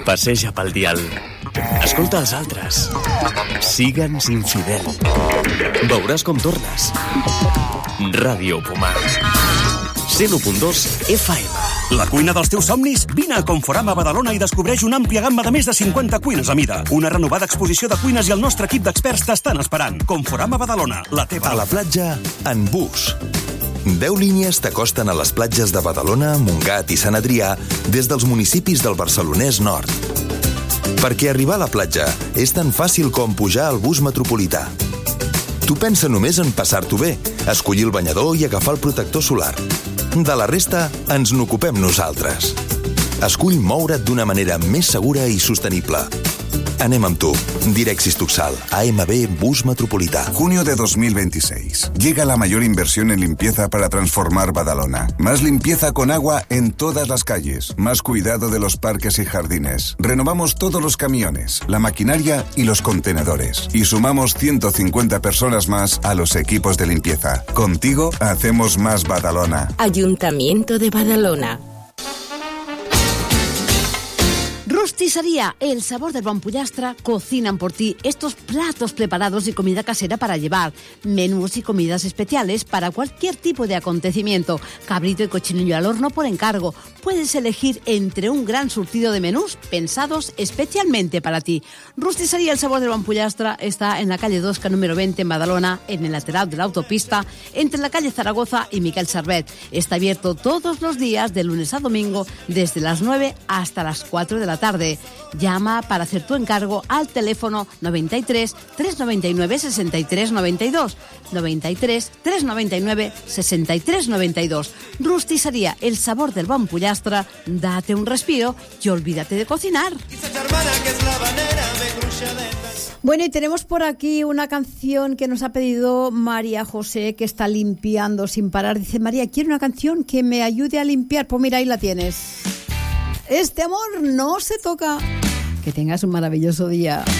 Passeja pel dial. Escolta els altres. Sigue'ns infidel. Veuràs com tornes. Ràdio Pomar. 101.2 FM. La cuina dels teus somnis? Vine a Conforama Badalona i descobreix una àmplia gamma de més de 50 cuines a mida. Una renovada exposició de cuines i el nostre equip d'experts t'estan esperant. Conforama Badalona, la teva... A la platja, en bus. 10 línies t'acosten a les platges de Badalona, Montgat i Sant Adrià des dels municipis del Barcelonès Nord. Perquè arribar a la platja és tan fàcil com pujar al bus metropolità. Tu pensa només en passar-t'ho bé, escollir el banyador i agafar el protector solar. De la resta, ens n'ocupem nosaltres. Escull moure't d'una manera més segura i sostenible. Anem amb tu. Direxis Tuxal, AMB Bus Metropolità. Junio de 2026. Llega la mayor inversión en limpieza para transformar Badalona. Más limpieza con agua en todas las calles. Más cuidado de los parques y jardines. Renovamos todos los camiones, la maquinaria y los contenedores. Y sumamos 150 personas más a los equipos de limpieza. Contigo hacemos más Badalona. Ayuntamiento de Badalona. Rosticería El Sabor del Bon Pollastre cocinan por ti estos platos preparados y comida casera para llevar, menús y comidas especiales para cualquier tipo de acontecimiento, cabrito y cochinillo al horno por encargo. Puedes elegir entre un gran surtido de menús pensados especialmente para ti. Rosticería El Sabor del Bon Pollastre está en la calle 2, número 20 en Badalona, en el lateral de la autopista, entre la calle Zaragoza y Miquel Servet. Está abierto todos los días de lunes a domingo desde las 9 hasta las 4 de la tarde. Llama para hacer tu encargo al teléfono 93 399 63 92, 93 399 63 92. Rosticería El Sabor del Bon Pollastre, date un respiro y olvídate de cocinar. Bueno, y tenemos por aquí una canción que nos ha pedido María José, que está limpiando sin parar. Dice: María, quiero una canción que me ayude a limpiar. Pues mira, ahí la tienes. Este amor no se toca. Que tengas un maravilloso día.